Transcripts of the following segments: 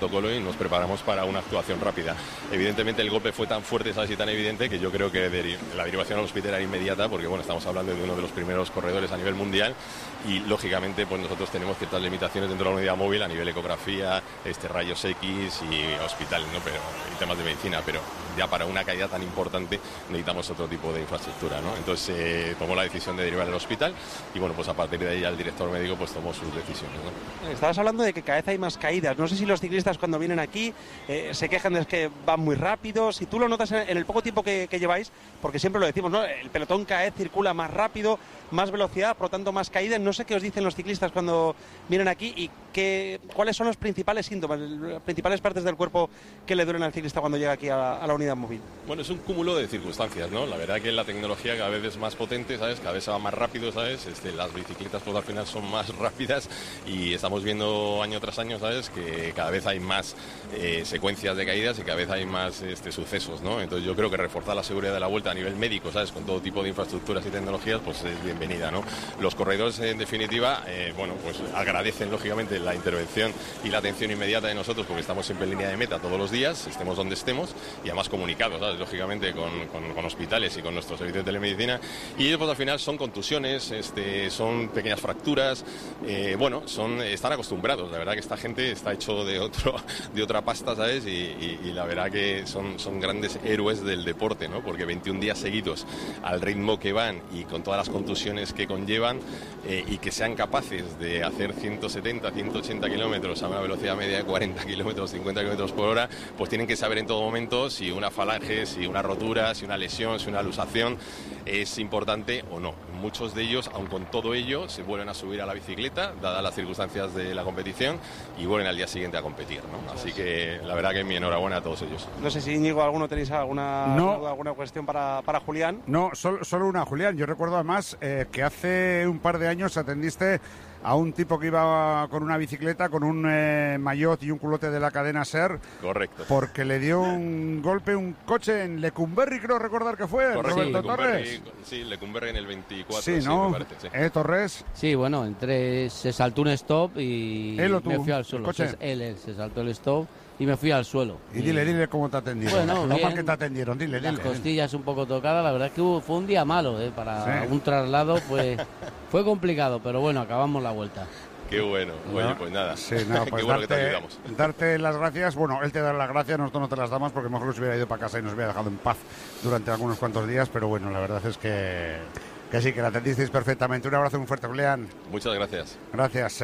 protocolo y nos preparamos para una actuación rápida. Evidentemente el golpe fue tan fuerte, ¿sabes? Y tan evidente que yo creo que la derivación al hospital era inmediata, porque bueno, estamos hablando de uno de los primeros corredores a nivel mundial y lógicamente pues nosotros tenemos ciertas limitaciones dentro de la unidad móvil a nivel ecografía, rayos X y hospital, ¿no? Pero y temas de medicina, pero ya para una caída tan importante necesitamos otro tipo de infraestructura, ¿no? Entonces tomó la decisión de derivar al hospital y bueno, pues a partir de ahí el director médico pues tomó sus decisiones, ¿no? Estabas hablando de que cada vez hay más caídas. No sé si los ciclistas cuando vienen aquí se quejan de que van muy rápido. Si tú lo notas en el poco tiempo que lleváis, porque siempre lo decimos, ¿no? El pelotón cada vez circula más rápido, más velocidad, por lo tanto más caídas. No sé qué os dicen los ciclistas cuando vienen aquí y cuáles son los principales síntomas, las principales partes del cuerpo que le duelen al ciclista cuando llega aquí a la unidad móvil. Bueno, es un cúmulo de circunstancias, ¿no? La verdad que la tecnología cada vez es más potente, ¿sabes? Cada vez se va más rápido, ¿sabes? Las bicicletas pues al final son más rápidas y estamos viendo año tras año, ¿sabes? Que cada vez hay más secuencias de caídas y cada vez hay más sucesos, ¿no? Entonces yo creo que reforzar la seguridad de la vuelta a nivel médico, ¿sabes? Con todo tipo de infraestructuras y tecnologías, pues es bienvenida, ¿no? Los corredores, en definitiva, bueno, pues agradecen lógicamente la intervención y la atención inmediata de nosotros porque estamos siempre en línea de meta todos los días, estemos donde estemos y además comunicados, ¿sabes? Lógicamente con hospitales y con nuestro servicio de telemedicina y ellos pues al final son contusiones, son pequeñas fracturas, bueno, están acostumbrados, la verdad que esta gente está hecho de otra pasta, ¿sabes? Y la verdad que son grandes héroes del deporte, ¿no? Porque 21 días seguidos al ritmo que van y con todas las contusiones que conllevan y que sean capaces de hacer 170, 180 kilómetros a una velocidad media de 40 kilómetros, 50 kilómetros por hora, pues tienen que saber en todo momento si una falange, si una rotura, si una lesión, si una luxación es importante o no. Muchos de ellos, aun con todo ello, se vuelven a subir a la bicicleta, dadas las circunstancias de la competición, y vuelven al día siguiente a competir, ¿no? Así que la verdad que mi enhorabuena a todos ellos. No sé si, Íñigo, ¿alguno tenéis alguna cuestión para Julián? No, solo una, Julián. Yo recuerdo además que hace un par de años atendiste a un tipo que iba con una bicicleta, con un maillot y un culote de la cadena SER. Correcto. Porque le dio un golpe un coche en Lecumberri, creo recordar que fue. Correcto, Roberto Torres. Sí, Lecumberri en el 24. Sí, ¿no? Me parece, sí. Torres. Sí, bueno, se saltó un stop y me fui al suelo. Él se saltó el stop y me fui al suelo. Y dile cómo te atendieron. Bueno, lo mal que te atendieron, dile. Las costillas un poco tocadas, la verdad es que fue un día malo, para un traslado, pues fue complicado, pero bueno, acabamos la vuelta. Qué bueno, oye, pues nada. Sí, no, pues qué bueno que te ayudamos. Darte las gracias, bueno, él te da las gracias, nosotros no te las damos porque mejor que se hubiera ido para casa y nos hubiera dejado en paz durante algunos cuantos días, pero bueno, la verdad es que sí, que la atendisteis perfectamente. Un abrazo muy fuerte, Julián. Muchas gracias. Gracias.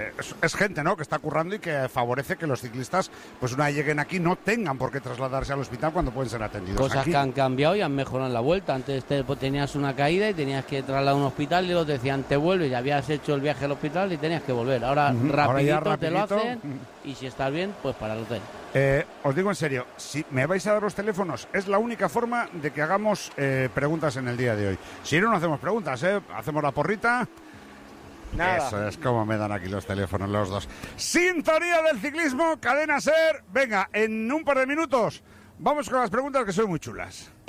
Es gente, ¿no?, que está currando y que favorece que los ciclistas, pues una vez lleguen aquí, no tengan por qué trasladarse al hospital cuando pueden ser atendidos Cosas aquí. Que han cambiado y han mejorado en la vuelta. Antes tenías una caída y tenías que trasladar a un hospital y los decían, te vuelves, ya habías hecho el viaje al hospital y tenías que volver. Ahora, rapidito te lo hacen y si estás bien, pues para el hotel. Os digo en serio, si me vais a dar los teléfonos, es la única forma de que hagamos preguntas en el día de hoy. Si no hacemos preguntas, hacemos la porrita. Nada. Eso es como me dan aquí los teléfonos los dos. Sintonía del ciclismo, Cadena SER. Venga, en un par de minutos vamos con las preguntas que son muy chulas.